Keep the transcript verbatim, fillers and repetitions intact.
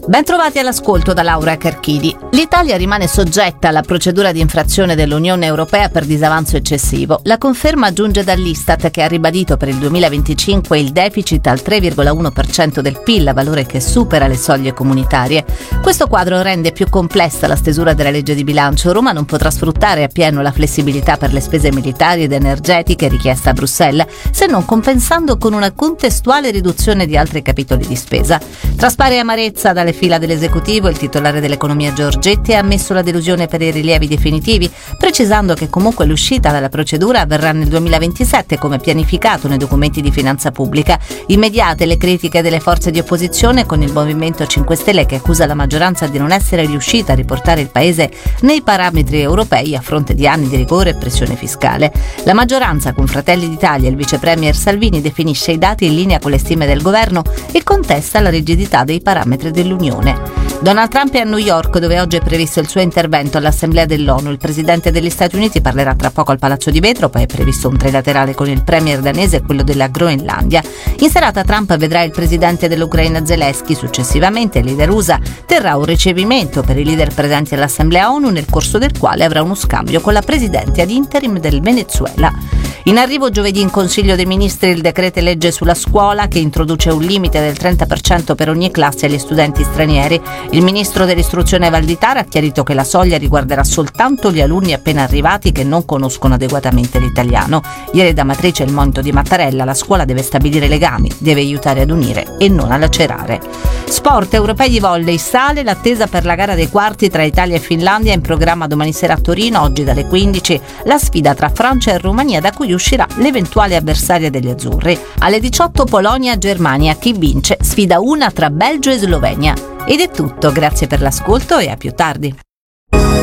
Bentrovati all'ascolto da Laura Carchidi. L'Italia rimane soggetta alla procedura di infrazione dell'Unione Europea per disavanzo eccessivo. La conferma giunge dall'Istat, che ha ribadito per il duemilaventicinque il deficit al tre virgola uno per cento del P I L, valore che supera le soglie comunitarie. Questo quadro rende più complessa la stesura della legge di bilancio. Roma non potrà sfruttare appieno la flessibilità per le spese militari ed energetiche richiesta a Bruxelles, se non compensando con una contestuale riduzione di altri capitoli di spesa. Traspare amarezza dalle fila dell'esecutivo. Il titolare dell'economia Giorgetti ha ammesso la delusione per i rilievi definitivi, precisando che comunque l'uscita dalla procedura avverrà nel duemilaventisette come pianificato nei documenti di finanza pubblica. Immediate le critiche delle forze di opposizione, con il Movimento cinque Stelle che accusa la maggioranza di non essere riuscita a riportare il paese nei parametri europei a fronte di anni di rigore e pressione fiscale. La maggioranza, con Fratelli d'Italia e il vice premier Salvini, definisce i dati in linea con le stime del governo e contesta la rigidità dei parametri dell'Unione. Donald Trump è a New York, dove oggi è previsto il suo intervento all'Assemblea dell'ONU. Il presidente degli Stati Uniti parlerà tra poco al Palazzo di Vetro, poi è previsto un trilaterale con il premier danese e quello della Groenlandia. In serata Trump vedrà il presidente dell'Ucraina Zelensky. Successivamente il leader U S A terrà un ricevimento per i leader presenti all'Assemblea ONU, nel corso del quale avrà uno scambio con la presidente ad interim del Venezuela. In arrivo giovedì in Consiglio dei Ministri il decreto legge sulla scuola, che introduce un limite del trenta per cento per ogni classe agli studenti stranieri. Il ministro dell'istruzione Valditara ha chiarito che la soglia riguarderà soltanto gli alunni appena arrivati che non conoscono adeguatamente l'italiano. Ieri da Matrice il monito di Mattarella: la scuola deve stabilire legami, deve aiutare ad unire e non a lacerare. Sport, europei di volley, sale l'attesa per la gara dei quarti tra Italia e Finlandia, in programma domani sera a Torino. Oggi dalle quindici la sfida tra Francia e Romania, da cui uscirà l'eventuale avversaria degli azzurri. Alle diciotto Polonia-Germania, chi vince? Sfida una tra Belgio e Slovenia. Ed è tutto, grazie per l'ascolto e a più tardi.